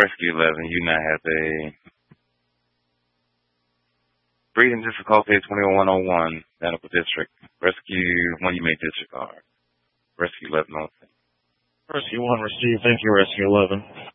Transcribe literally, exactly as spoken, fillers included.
Rescue eleven, you now have a breathing difficulty at twenty-one oh one, medical district. Rescue one, you may disregard. Rescue eleven, okay. Rescue one received. Thank you, Rescue eleven.